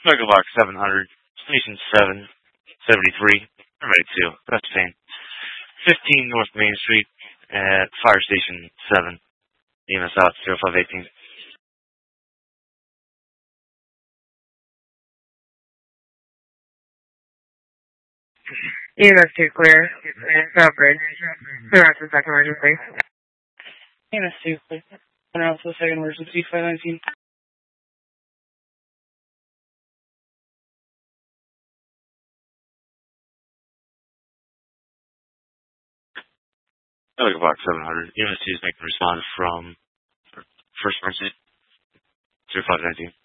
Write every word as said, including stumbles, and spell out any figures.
Mega Box seven hundred, Station seven seventy-three, Everybody two, that's the same. fifteen North Main Street at Fire Station seven, E M S out zero five eighteen. E M S two clear. Coverage. Clear out to the second emergency. E M S two clear. Clear out to the second emergency, five nineteen. Mega Box seven hundred, E M S two is making a response from First Emergency zero five nineteen.